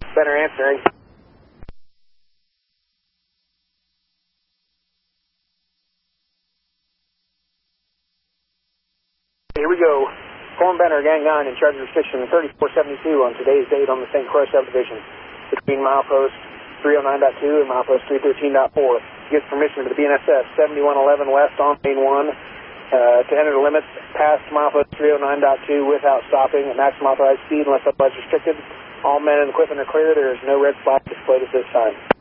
Better answering. Here we go. Corn Benner, Gang 9, in charge of restriction 3472 on today's date on the St. Croix subdivision between milepost 309.2 and milepost 313.4. Gives permission to the BNSF 7111 west on Main 1 to enter the limits past milepost 309.2 without stopping at maximum authorized speed unless otherwise restricted. All men and equipment are clear. There is no red flag displayed at this time.